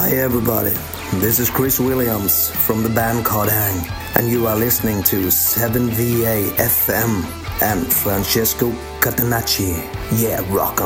Hi everybody, this is Chris Williams from the band called Hang, and you are listening to 7VA FM and Francesco Catenacci. Yeah, rock on.